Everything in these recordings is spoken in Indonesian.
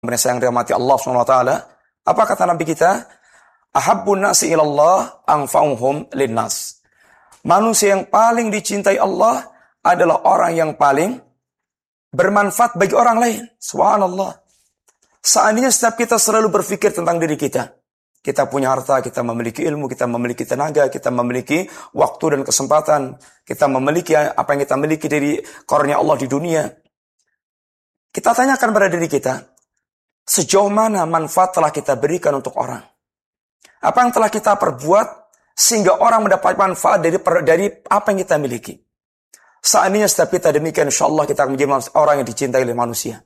Mereka yang dirahmati Allah SWT. Apa kata Nabi kita? Ahabbun nasi ilallah anfa'uhum linnas. Manusia yang paling dicintai Allah adalah orang yang paling bermanfaat bagi orang lain. Subhanallah. Seandainya setiap kita selalu berpikir tentang diri kita. Kita punya harta, kita memiliki ilmu, kita memiliki tenaga, kita memiliki waktu dan kesempatan. Kita memiliki apa yang kita miliki dari karunia Allah di dunia. Kita tanyakan pada diri kita, sejauh mana manfaat telah kita berikan untuk orang? Apa yang telah kita perbuat sehingga orang mendapat manfaat dari apa yang kita miliki? Seandainya setiap kita demikian, insya Allah kita akan menjadi orang yang dicintai oleh manusia.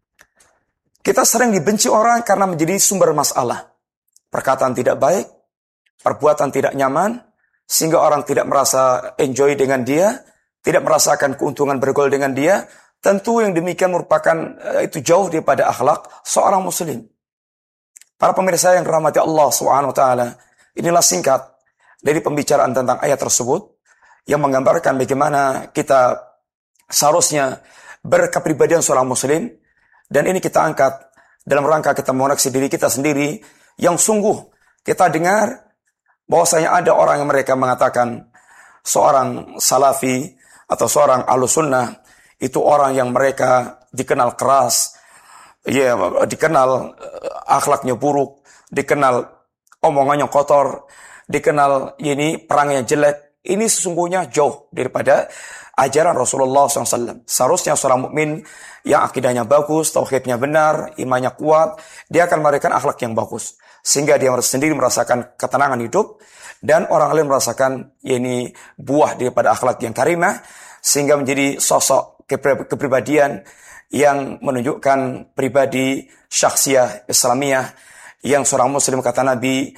Kita sering dibenci orang karena menjadi sumber masalah. Perkataan tidak baik, perbuatan tidak nyaman, sehingga orang tidak merasa enjoy dengan dia, tidak merasakan keuntungan bergaul dengan dia. Tentu yang demikian merupakan itu jauh daripada akhlak seorang muslim. Para pemirsa yang dirahmati Allah SWT, inilah singkat dari pembicaraan tentang ayat tersebut yang menggambarkan bagaimana kita seharusnya berkepribadian seorang muslim. Dan ini kita angkat dalam rangka kita mengoreksi diri kita sendiri yang sungguh kita dengar bahwasanya ada orang yang mereka mengatakan seorang salafi atau seorang ahlus sunnah itu orang yang mereka dikenal keras, ya, dikenal akhlaknya buruk, dikenal omongannya kotor, dikenal ini perangnya jelek. Ini sesungguhnya jauh daripada ajaran Rasulullah SAW. Seharusnya seorang mukmin yang akidahnya bagus, tauhidnya benar, imannya kuat, dia akan memberikan akhlak yang bagus. Sehingga dia sendiri merasakan ketenangan hidup, dan orang lain merasakan ini buah daripada akhlak yang karimah, sehingga menjadi sosok kepribadian yang menunjukkan pribadi syakhsiyah Islamiyah, yang seorang muslim kata Nabi,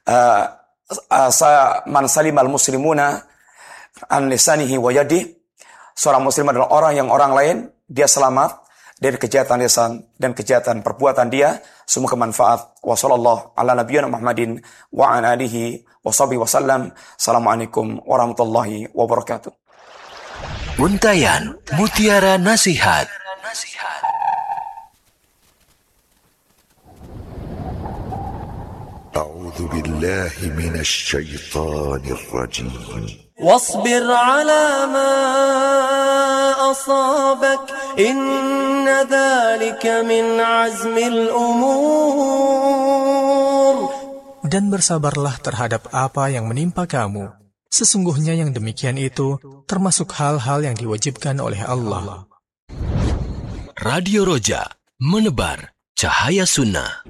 man salimal muslimuna an lisanihi wa yadihi. Seorang muslim adalah orang yang orang lain dia selamat dari kejahatan lisan dan kejahatan perbuatan dia. Semoga manfaat. Wa sallallahu ala nabiyyina Muhammadin wa ala alihi wa sahbihi wasallam. Assalamualaikum warahmatullahi wabarakatuh. Untayan Mutiara Nasihat. أعوذ بالله من الشيطان الرجيم واصبر على ما أصابك إن ذلك من عزم الأمور. Dan bersabarlah terhadap apa yang menimpa kamu. Sesungguhnya yang demikian itu termasuk hal-hal yang diwajibkan oleh Allah. Radio Roja, menebar cahaya sunnah.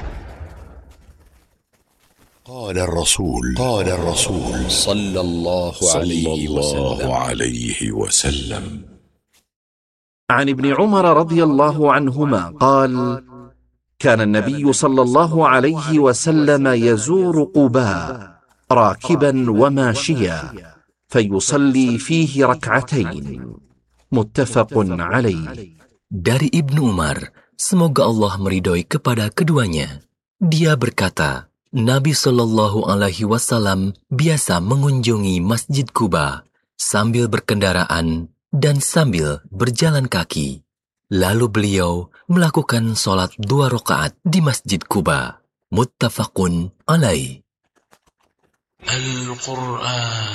قال الرسول صلى الله عليه وسلم عن ابن عمر رضي الله عنهما قال كان النبي صلى الله عليه وسلم يزور قباء راكبا وماشيا فيصلي فيه ركعتين متفق عليه. Dari Ibnu Umar, semoga Allah meridhoi kepada keduanya, dia berkata, Nabi Shallallahu Alaihi Wasallam biasa mengunjungi Masjid Quba sambil berkendaraan dan sambil berjalan kaki. Lalu beliau melakukan sholat 2 rakaat di Masjid Quba. Muttafaqun alaih. Al-Quran.